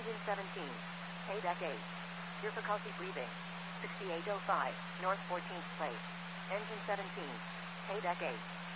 Engine 17. Paydeck 8. Difficulty breathing. 6805, North 14th Place. Engine 17. Paydeck 8.